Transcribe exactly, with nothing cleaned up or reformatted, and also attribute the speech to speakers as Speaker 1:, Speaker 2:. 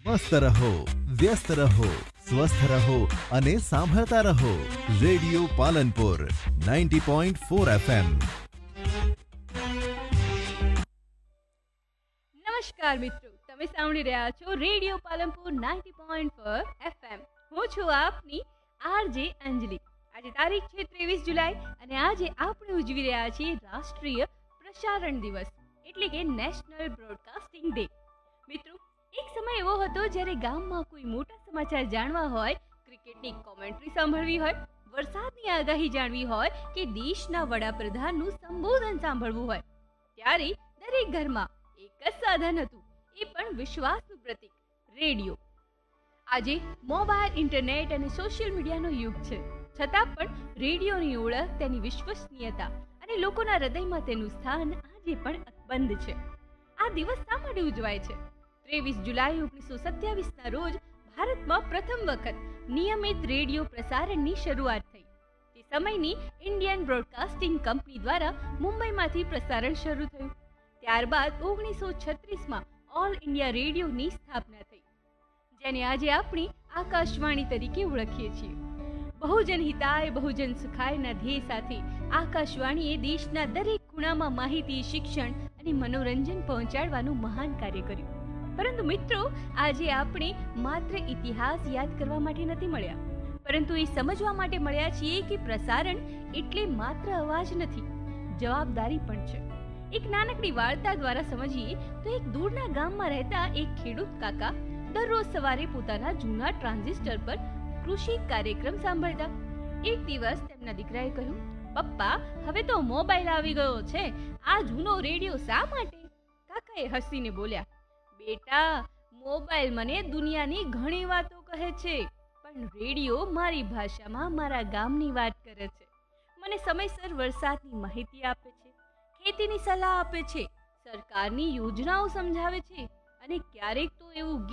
Speaker 1: મસ્ત રહો, વ્યસ્ત રહો, સ્વસ્થ રહો અને સાંભળતા રહો radio Palanpur ninety point four FM.
Speaker 2: નમસ્કાર મિત્રો, તમે સાંભળી રહ્યા છો radio Palanpur ninety point four FM. હું છું આપની આરજે અંજલિ. આજે તારીખ છે ત્રેવીસ જુલાઈ અને આજે આપણે ઉજવી રહ્યા છીએ રાષ્ટ્રીય પ્રસારણ દિવસ એટલે કે નેશનલ બ્રોડકાસ્ટિંગ ડે. મિત્રો, એક સમય એવો હતો જ્યારે ગામમાં કોઈ મોટા સમાચાર જાણવા હોય, ક્રિકેટની કોમેન્ટ્રી સાંભળવી હોય, વરસાદની આગાહી જાણવી હોય કે દેશના વડાપ્રધાનનું સંબોધન સાંભળવું હોય, ત્યારે દરેક ઘરમાં એક જ સાધન હતું, એ પણ વિશ્વાસનું પ્રતીક રેડિયો. આજે મોબાઈલ, ઇન્ટરનેટ અને સોશિયલ મીડિયાનો યુગ છે, છતાં પણ રેડિયોની ઓળખ, તેની વિશ્વસનીયતા અને લોકોના હૃદયમાં તેનું સ્થાન આજે પણ અકબંધ છે. આ દિવસ શા માટે ઉજવાય છે? ત્રેવીસ જુલાઈ ઓગણીસો સત્યાવીસ ના રોજ ભારતમાં પ્રથમ વખત નિયમિત રેડિયો પ્રસારણની શરૂઆત થઈ. તે સમયની ઇન્ડિયન બ્રોડકાસ્ટિંગ કંપની દ્વારા મુંબઈમાંથી પ્રસારણ શરૂ થયું. ત્યારબાદ ઓગણીસો છત્રીસમાં ઓલ ઇન્ડિયા રેડિયોની સ્થાપના થઈ, જેને આજે આપણે આકાશવાણી તરીકે ઓળખીએ છીએ. બહુજન હિતાય બહુજન સુખાયના ધ્યેય સાથે આકાશવાણીએ દેશના દરેક ખૂણામાં માહિતી, શિક્ષણ અને મનોરંજન પહોંચાડવાનું મહાન કાર્ય કર્યું. પરંતુ મિત્રો, આજે આપણે માત્ર ઇતિહાસ યાદ કરવા માટે નથી મળ્યા, પરંતુ એ સમજવા માટે મળ્યા છીએ કે પ્રસારણ એટલે માત્ર અવાજ નથી, જવાબદારી પણ છે. એક નાનકડી વાર્તા દ્વારા સમજીએ તો એક દૂરના ગામમાં રહેતા એક ખેડૂત કાકા દરરોજ સવારે પોતાના જૂના ટ્રાન્ઝિસ્ટર પર કૃષિ કાર્યક્રમ સાંભળતા. એક દિવસ તેમના દીકરાએ કહ્યું, પપ્પા, હવે તો મોબાઈલ આવી ગયો છે, આ જૂનો રેડિયો શા માટે? કાકાએ હસીને બોલ્યા, બેટા, મોબાઈલ મને દુનિયાની ઘણી વાતો કહે છે, પણ રેડિયો મારી ભાષામાં મારા ગામની વાત કરે છે. મને સમયસર વરસાદની માહિતી આપે છે, ખેતીની સલાહ આપે છે, સરકારની યોજનાઓ સમજાવે છે અને ક્યારેક તો એવું